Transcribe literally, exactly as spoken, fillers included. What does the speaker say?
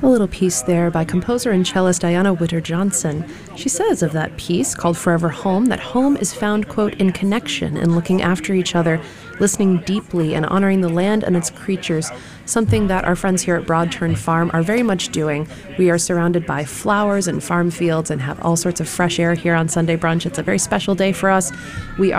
A little piece there by composer and cellist Diana Witter-Johnson. She says of that piece, called Forever Home, that home is found, quote, in connection and looking after each other, listening deeply and honoring the land and its creatures, something that our friends here at Broad Turn Farm are very much doing. We are surrounded by flowers and farm fields and have all sorts of fresh air here on Sunday brunch. It's a very special day for us. We